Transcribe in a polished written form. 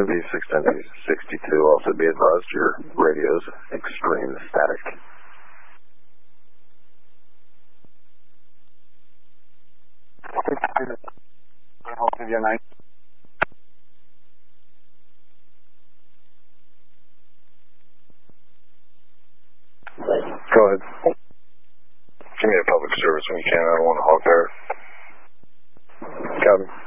V610-62, also be advised your radio's extreme static. Go ahead. Give me a public service when you can. I don't want to hog there. Copy.